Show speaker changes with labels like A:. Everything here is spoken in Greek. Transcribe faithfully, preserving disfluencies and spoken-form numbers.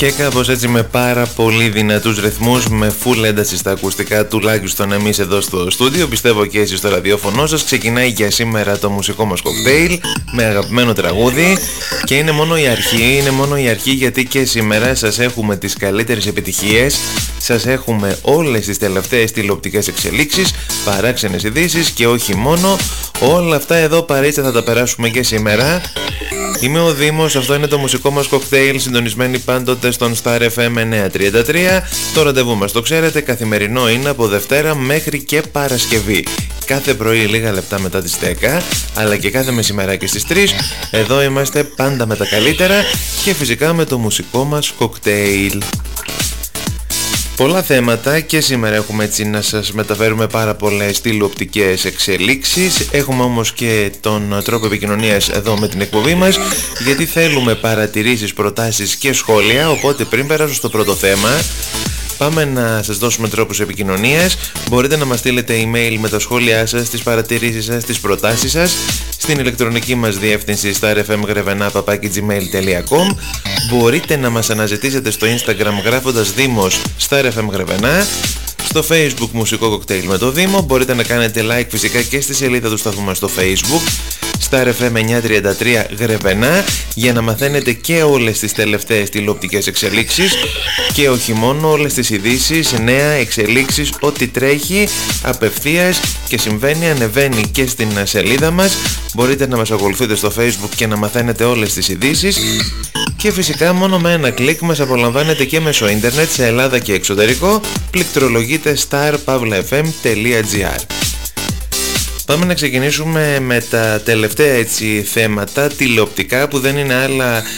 A: Και κάπως έτσι με πάρα πολύ δυνατούς ρυθμούς, με full ένταση στα ακουστικά, τουλάχιστον εμείς εδώ στο στούντιο, πιστεύω και εσείς στο ραδιόφωνο σας, ξεκινάει για σήμερα το μουσικό μας κοκτέιλ με αγαπημένο τραγούδι και είναι μόνο η αρχή, είναι μόνο η αρχή γιατί και σήμερα σας έχουμε τις καλύτερες επιτυχίες, σας έχουμε όλες τις τελευταίες τηλεοπτικές εξελίξεις, παράξενες ειδήσεις και όχι μόνο, όλα αυτά εδώ παρέτσα θα τα περάσουμε και σήμερα. Είμαι ο Δήμος, αυτό είναι το μουσικό μας κοκτέιλ, συντονισμένοι πάντοτε στον Star εφ εμ εννιακόσια τριάντα τρία. Το ραντεβού μας, το ξέρετε, καθημερινό είναι από Δευτέρα μέχρι και Παρασκευή. Κάθε πρωί λίγα λεπτά μετά τις δέκα, αλλά και κάθε μεσημεράκι στις τρεις. Εδώ είμαστε πάντα με τα καλύτερα και φυσικά με το μουσικό μας κοκτέιλ. Πολλά θέματα και σήμερα έχουμε έτσι να σας μεταφέρουμε πάρα πολλές τηλεοπτικές εξελίξεις. Έχουμε όμως και τον τρόπο επικοινωνίας εδώ με την εκπομπή μας, γιατί θέλουμε παρατηρήσεις, προτάσεις και σχόλια. Οπότε πριν περάσω στο πρώτο θέμα, πάμε να σας δώσουμε τρόπους επικοινωνίας. Μπορείτε να μας στείλετε email με τα σχόλιά σας, τις παρατηρήσεις σας, τις προτάσεις σας στην ηλεκτρονική μας διεύθυνση starfmgrevena παπάκι gmail τελεία com. Μπορείτε να μας αναζητήσετε στο Instagram γράφοντας Δήμος starfmgrevena, στο Facebook μουσικό κοκτέιλ με το Δήμο. Μπορείτε να κάνετε like φυσικά και στη σελίδα του σταθμού μας στο Facebook Star εφ εμ εννιακόσια τριάντα τρία Grevena, για να μαθαίνετε και όλες τις τελευταίες τηλεοπτικές εξελίξεις και όχι μόνο, όλες τις ειδήσεις, νέα εξελίξεις, ό,τι τρέχει απευθείας και συμβαίνει, ανεβαίνει και στην σελίδα μας. Μπορείτε να μας ακολουθείτε στο Facebook και να μαθαίνετε όλες τις ειδήσεις και φυσικά μόνο με ένα κλικ μας απολαμβάνετε και μέσω ίντερνετ σε Ελλάδα και εξωτερικό. Πληκτρολογείτε star pavla f m τελεία g r. Πάμε να ξεκινήσουμε με τα τελευταία έτσι θέματα τηλεοπτικά, που δεν είναι άλλα